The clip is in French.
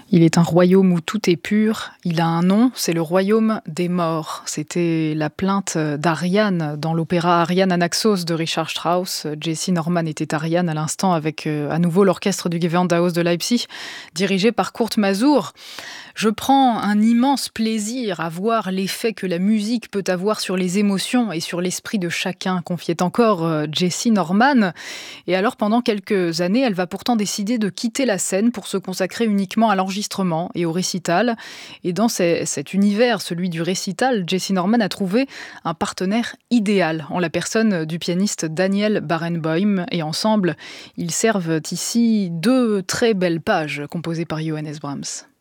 Il est un royaume où tout est pur. Il a un nom, c'est le royaume des morts. C'était la plainte d'Ariane dans l'opéra Ariane Anaxos de Richard Strauss. Jessie Norman était Ariane à l'instant avec à nouveau l'orchestre du Gewandhaus de Leipzig, dirigé par Kurt Masur. Je prends un immense plaisir à voir l'effet que la musique peut avoir sur les émotions et sur l'esprit de chacun, confiait encore Jessie Norman. Et alors, pendant quelques années, elle va pourtant décider de quitter la scène pour se consacrer uniquement à l'enregistrement et au récital. Et dans cet univers, celui du récital, Jessie Norman a trouvé un partenaire idéal en la personne du pianiste Daniel Barenboim. Et ensemble, ils servent ici deux très belles pages composées par Johannes Brahms.